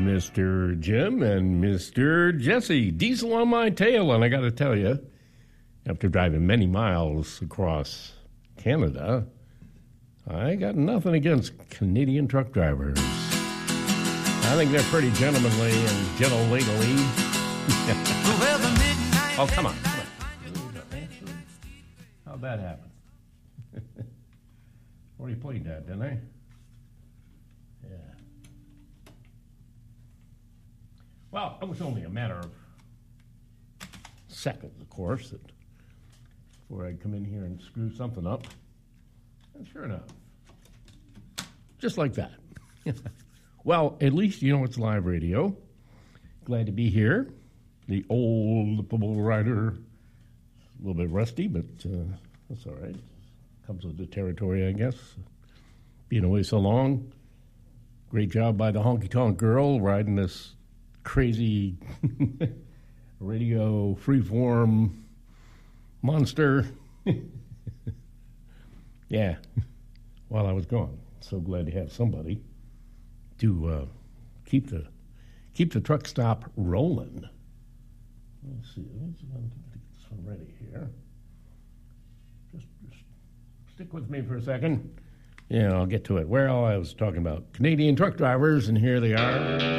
Mr. Jim and Mr. Jesse. Diesel on my tail, and I got to tell you, after driving many miles across Canada, I got nothing against Canadian truck drivers. I think they're pretty gentlemanly and gentle-ladily. Oh, come on. How'd that happen? Already played that, didn't I? Yeah. Well, it was only a matter of seconds, of course, that before I'd come in here and screw something up. And sure enough, just like that. Well, at least you know it's live radio. Glad to be here. The old Pebble Rider, a little bit rusty, but that's all right. Comes with the territory, I guess. Being away so long. Great job by the honky-tonk girl riding this crazy radio freeform monster. Yeah, while I was gone. So glad to have somebody to keep the truck stop rolling. Let's see. Let's get this one ready here. Just stick with me for a second. Yeah, I'll get to it. Well, I was talking about Canadian truck drivers, and here they are.